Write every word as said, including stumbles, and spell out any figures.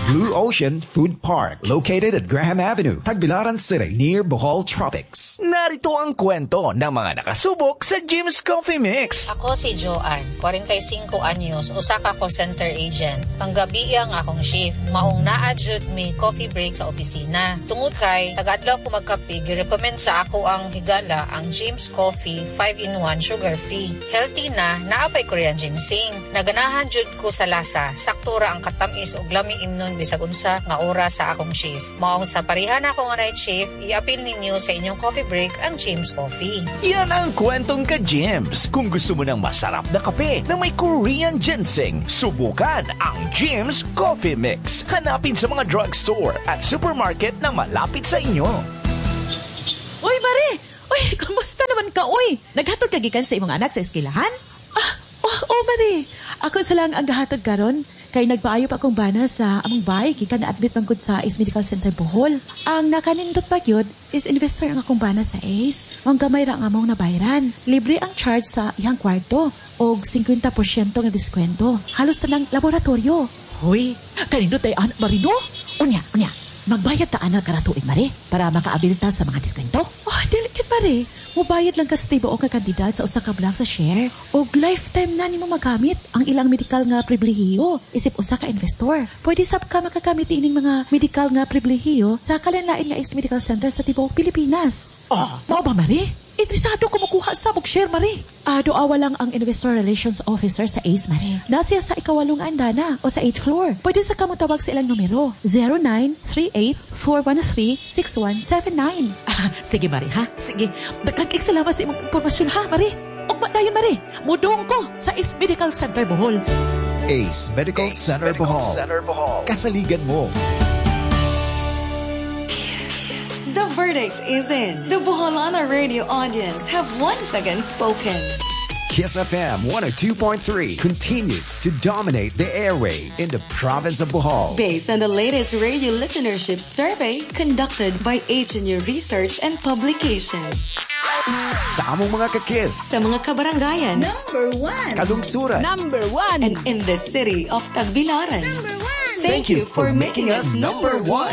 Blue Ocean Food Park, located at Graham Avenue, Tagbilaran City, near Bohol Tropics. Narito ang kwento ng mga nakasubok sa Jim's Coffee Mix. Ako si Joanne, forty-five anyos, usa ka call center agent. Panggabi ang akong shift, maong na-adjut may coffee break sa opisina. Tungod kay, taga-adlaw ko magkape, gi-recommend sa ako ang higala, ang Jim's Coffee five in one sugar-free. Healthy na, naapay Korean ginseng. Naganahan jud ko sa lasa, saktura ang katamis og lami imnon bisag unsa nga oras sa akong shift. Maong sa parihan ako nga night shift, i-apil ninyo sa inyong coffee break ang Jim's Coffee. Yan ang kwentong ka Jim's. Kung gusto mo ng masarap na kape na may Korean ginseng, subukan ang Jim's Coffee Mix. Hanapin sa mga drugstore at supermarket na malapit sa inyo. Uy, Mari! Uy, kumusta naman ka, uy? Naghatod ka gikan sa imong anak sa eskwelahan? Ah, oh, oh, Mari. Ako sa lang ang gahatod karon. Kay nagpaayo pa akong bana sa among bahay, kika na-admit man gud sa Ace Medical Center Bohol. Ang nakanindot pa gyud is investor ang akong bana sa Ace. Ang gamay ra ang among nabayaran. Libre ang charge sa iyang kwarto og fifty percent nga diskwento. Halos tanang laboratorio. Hoy, kanindot ay anak Marino? Unya, unya. Magbayad ta anak karatuig, Mari, para makaabil ta sa mga diskwento. Oh, delicate, Mari. Mubayad lang ka sa tibo o ka kandidat sa usa ka blank sa share. O lifetime na nimo magamit ang ilang medical nga pribilehiyo isip usa ka investor. Pwede sab ka makagamit ining mga medical nga pribilehiyo sa kalanlain nga Ace Medical Center sa tibuok Pilipinas. Oh, mao ba, Mari? Interesado ko makuha sa mong share, Mari. Ah, doawa lang ang Investor Relations Officer sa Ace, Mari. Nasiya sa ikawalong andana o sa eighth floor. Pwede sa kamo tawag sa ilang numero. zero nine three eight four one three six one seven nine. Ah, sige, Mari, ha? Sige. Nagkakik salamat sa imong impormasyon, ha, Mari? Ugma na yun, Mari. Mudong ko sa Ace Medical Center Bohol. Ace Medical Ace Center Medical Bohol. Center Bohol. Kasaligan mo. The verdict is in. The Boholana radio audience have once again spoken. Kiss F M one oh two point three continues to dominate the airwaves in the province of Bohol. Based on the latest radio listenership survey conducted by H N U Research and Publications. Sa among mga kakis, Sa mga kabarangayan, Number one. kalungsuran, Number one. and in the city of Tagbilaran. Number one. Thank you for making us number one.